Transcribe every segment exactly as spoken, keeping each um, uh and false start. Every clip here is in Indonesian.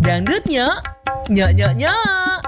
Dangdutnya, nyok nyok nyok.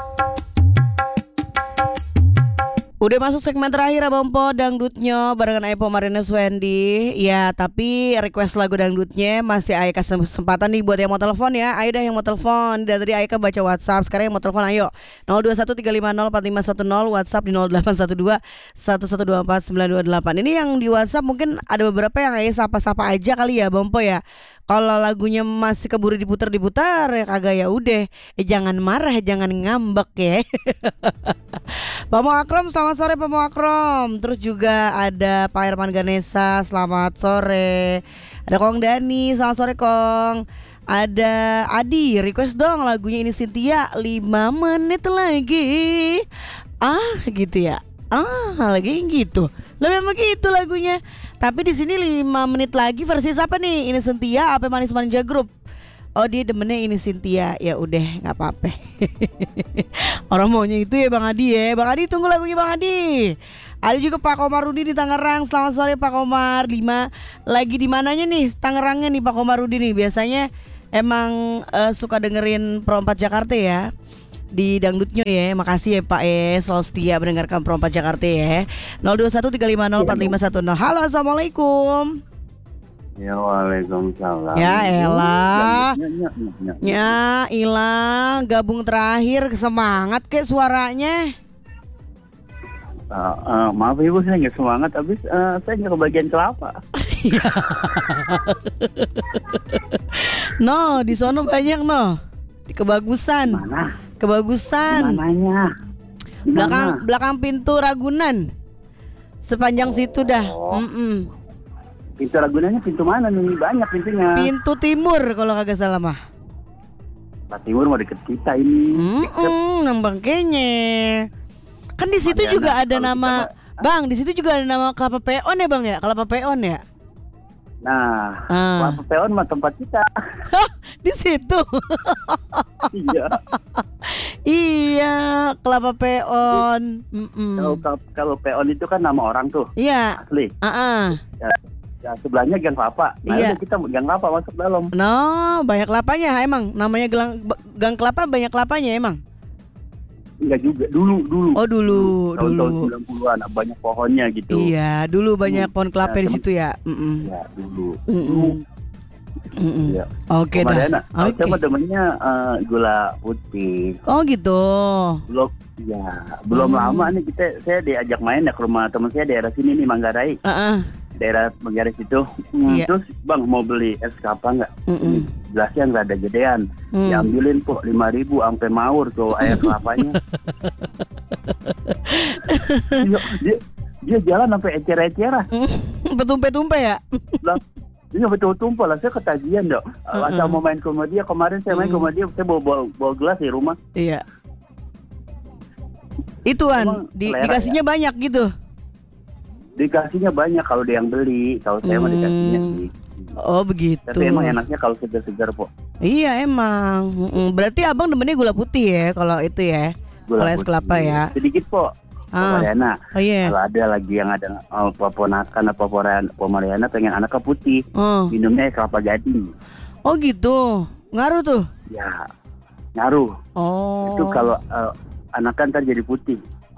Udah masuk segmen terakhir Abang Po, dangdutnya barengan Ayo Pomarines Wendy. Ya tapi request lagu dangdutnya masih Ayo kasih kesempatan nih buat yang mau telepon ya. Ayo dah yang mau telepon. Dari tadi Ayo baca WhatsApp, sekarang yang mau telepon ayo nol dua satu tiga lima nol empat lima satu nol, WhatsApp di nol delapan satu dua satu satu dua empat sembilan dua delapan. Ini yang di WhatsApp mungkin ada beberapa yang Ayo sapa-sapa aja kali ya Bang Po ya. Kalau lagunya masih keburu diputar-diputar ya kagak ya udah. Eh jangan marah, jangan ngambek ya. Pak Mo Akrom, selamat sore Pak Mo Akrom. Terus juga ada Pak Herman Ganesa, selamat sore. Ada Kong Dani, selamat sore Kong. Ada Adi, request dong lagunya ini Cynthia, lima menit lagi. Ah gitu ya. Ah lagi gitu. Lebih begitu lagunya. Tapi di sini lima menit lagi versi siapa nih? Ini Cynthia apa Manis Manja Group? Oh dia demennya ini Cynthia. Ya udah nggak apa-apa. Orang maunya itu ya Bang Adi ya. Bang Adi tunggu lagunya Bang Adi. Ada juga Pak Komarudi di Tangerang. Selamat sore Pak Komar. Lima lagi di mananya nih Tangerangnya nih Pak Komarudi nih. Biasanya emang uh, suka dengerin Pro empat Jakarta ya. Di dangdutnya ya. Makasih ya Pak eh selalu setia mendengarkan Pro empat Jakarta ya. nol dua satu tiga lima nol empat lima satu nol. Halo assalamualaikum. Ya waalaikumsalam. Ya elah. Ya ilah gabung terakhir semangat kek suaranya. Uh, uh, maaf ibu saya nggak semangat habis uh, saya nggak kebagian kelapa. No di sono banyak no. Di kebagusan. Mana? Kebagusan. Mananya? Belakang belakang pintu Ragunan. Sepanjang oh. situ dah. Mm-mm. Pintu Ragunannya pintu mana nih? Banyak pintunya. Pintu timur kalau kagak salah mah. Pak Timur mau deket kita ini. Mm-mm, nambang kayaknya. Kan di situ Mariana, juga ada nama kita... Bang, di situ juga ada nama Kelapa Peon ya Bang ya? Kelapa Peon ya? Nah, ah. Kelapa Peon mah tempat kita. Di situ. Iya. Iya, Kelapa Peon. Kalau kalau Peon itu kan nama orang tuh. Iya. Asli. Uh-uh. Ya, ya sebelahnya Gang Kelapa. Nah, iya. kita Gang Kelapa masuk dalam. No, banyak kelapanya emang. Namanya Gang Gang Kelapa banyak kelapanya emang. Enggak juga, dulu dulu. Oh dulu, tahun, dulu. Tahun sembilan puluhan banyak pohonnya gitu. Iya, dulu banyak hmm. pohon kelapa ya, di situ ya. Mm-mm. Ya, dulu. Mm-mm. Mm-mm. Ya. Oke dah. Oke. Okay. Saya temennya uh, gula putih. Oh gitu. Belum ya, belum hmm. lama nih kita saya diajak main ya ke rumah teman saya daerah sini nih Manggarai. Uh-uh. Daerah Manggarai situ. Hmm, iya. Terus Bang mau beli es kelapa enggak? Mm-mm. Gelasnya enggak ada gedean. Hmm. Diambilin kok lima ribu sampai maur tuh air kelapanya. dia, dia dia jalan sampai ecer-eceran. Betumpe-tumpe ya? Iya betul tumpah lah, saya ketagihan dok. Uh-uh. Asal mau main ke dia, kemarin saya main uh-uh. ke dia, saya bawa, bawa, bawa gelas di rumah. Iya. Ituan, di, dikasihnya ya? Banyak gitu? Dikasihnya banyak kalau dia yang beli, kalau saya mah hmm. dikasihnya sih. Oh begitu. Tapi emang enaknya kalau segar-segar po. Iya emang. Berarti abang demennya gula putih ya, kalau itu ya? Kalau es kelapa ya? Sedikit po. Ah. Pomariana. Oh, yeah. Kalau ada lagi yang ada oh, ponakan atau Pomariana pengen anaknya putih, oh. minumnya es kelapa gading. Oh gitu, ngaruh tuh? Ya, ngaruh. Oh. Itu kalau uh, anakan ntar jadi putih.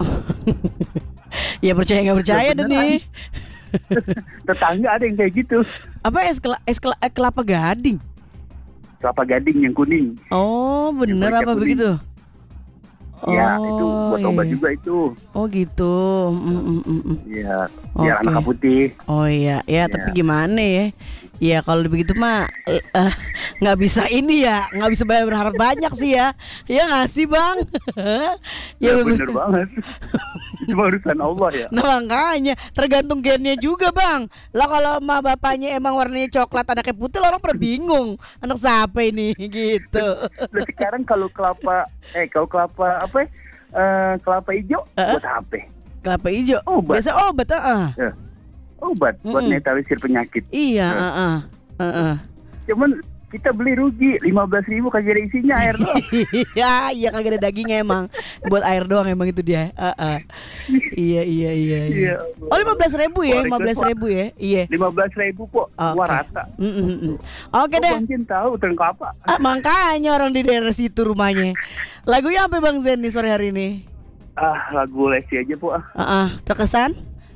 Ya percaya nggak percaya deh nih. Tetangga ada yang kayak gitu. Apa es, kela- es kela- kelapa gading? Kelapa gading yang kuning. Oh bener apa kuning. Begitu? Ya oh, itu buat obat iya. juga itu. Oh gitu. Iya. Mm, biar okay. anak putih. Oh iya. Ya, ya tapi gimana ya? Ya kalau begitu mah nggak uh, bisa ini ya, nggak bisa bayar berharap banyak sih ya. Ya nggak sih bang? Ya, ya bener banget. Itu urusan Allah ya. Nah makanya tergantung gennya juga bang. Lah kalau emak bapaknya emang warnanya coklat anaknya putih, orang pada bingung. Anak siapa ini gitu. Nah, sekarang kalau kelapa, eh kalau kelapa apa? Uh, kelapa hijau uh-uh. buat apa? Kelapa hijau. Obat. Biasa obat ah. Uh. Uh. Obat buat mm-mm. netralisir penyakit. Iya, uh. Uh-uh. Uh-uh. Cuman kita beli rugi lima belas ribu kagak ada isinya air doang. Iya, iya kagak ada dagingnya emang. Buat air doang emang itu dia. Heeh. Iya, iya, iya, iya. Iya. Oh, lima belas ribu ya, Wah, lima belas ribu ya. Iya. lima belas ribu kok, Oke. gua rata. Mm, mm, mm. Oke Kok deh. mungkin tahu tentang apa? Ah, makanya orang di daerah situ rumahnya. Lagunya apa Bang Zen nih sore hari ini? Ah, lagu Lesti aja po ah. Heeh, terkesan?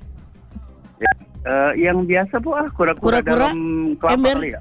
Ya, eh, yang biasa po ah, kura-kura Kura-kura? dalam kelapa Ember? kali ya.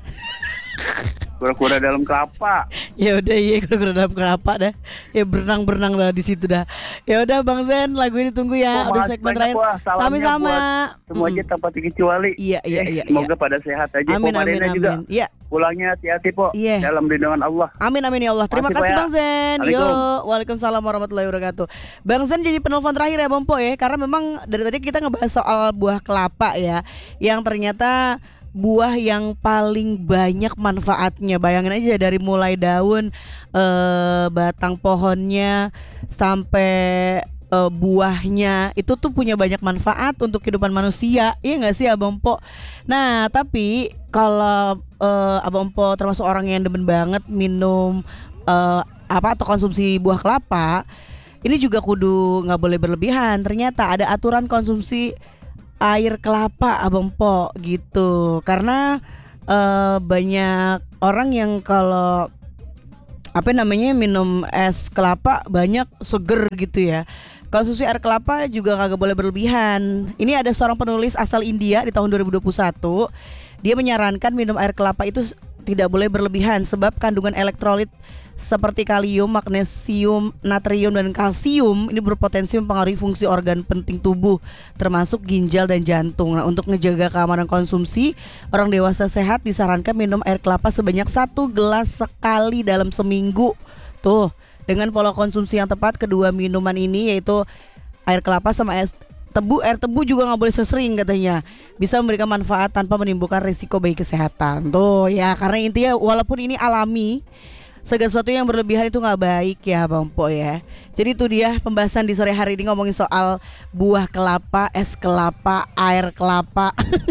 Kura-kura dalam kelapa. Ya udah, iya kura-kura dalam kelapa dah. Ya berenang-berenang lah di situ dah. Ya udah Bang Zen, lagu ini tunggu ya. Po, Udah makasih segmen banyak, terakhir. Po, ah. Salamnya Sama-sama. buat semua aja Mm. tanpa terkecuali. Iya, iya, Eh, iya, Semoga iya. pada sehat aja. Amin, Po, amin, Marina juga. amin. Iya. Pulangnya hati-hati po. Iya. Dalam lindungan Allah. Amin amin ya Allah. Terima Makasih, kasih Pak, ya. Bang Zen. Yo, Assalamualaikum. waalaikumsalam warahmatullahi wabarakatuh. Bang Zen jadi penelpon terakhir ya Bang Po ya, karena memang dari tadi kita ngebahas soal buah kelapa ya, yang ternyata buah yang paling banyak manfaatnya. Bayangin aja dari mulai daun, eh, batang pohonnya sampai eh, buahnya itu tuh punya banyak manfaat untuk kehidupan manusia. Iya nggak sih Abang Po? Nah tapi kalau eh, Abang Po termasuk orang yang demen banget minum eh, apa atau konsumsi buah kelapa, ini juga kudu nggak boleh berlebihan. Ternyata ada aturan konsumsi air kelapa Abang Po gitu. Karena eh, banyak orang yang kalau apa namanya minum es kelapa banyak seger gitu ya. Konsumsi air kelapa juga kagak boleh berlebihan. Ini ada seorang penulis asal India di tahun dua ribu dua puluh satu. Dia menyarankan minum air kelapa itu s- tidak boleh berlebihan sebab kandungan elektrolit seperti kalium, magnesium, natrium, dan kalsium ini berpotensi mempengaruhi fungsi organ penting tubuh termasuk ginjal dan jantung. Nah, untuk ngejaga keamanan konsumsi, orang dewasa sehat disarankan minum air kelapa sebanyak satu gelas sekali dalam seminggu. Tuh, dengan pola konsumsi yang tepat, kedua minuman ini yaitu air kelapa sama es tebu, air tebu juga nggak boleh sesering katanya. Bisa memberikan manfaat tanpa menimbulkan risiko bagi kesehatan. Tuh ya, karena intinya walaupun ini alami, segala sesuatu yang berlebihan itu nggak baik ya Bang Po ya. Jadi itu dia pembahasan di sore hari ini ngomongin soal buah kelapa, es kelapa, air kelapa.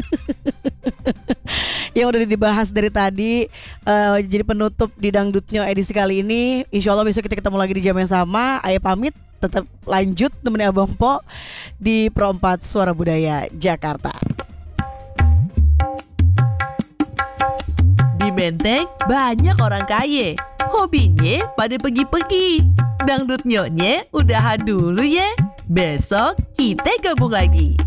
Yang udah dibahas dari tadi. eh, Jadi penutup di Dangdutnya edisi kali ini. Insya Allah besok kita ketemu lagi di jam yang sama. Ayah pamit, tetap lanjut temenin Abang Po di Pro empat Suara Budaya Jakarta. Di Menteng banyak orang kaya. Hobinya pada pergi-pergi. Dangdut nyoknya udahan dulu ya. Besok kita gabung lagi.